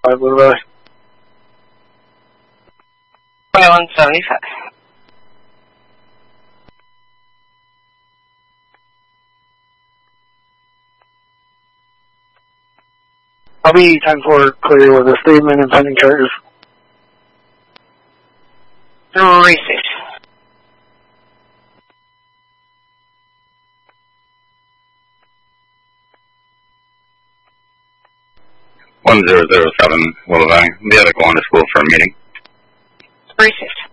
Blue Valley. 2175. I'll be 10-4 clear with a statement and pending charges. 36. Willow Valley. We had to go on to school for a meeting. 36.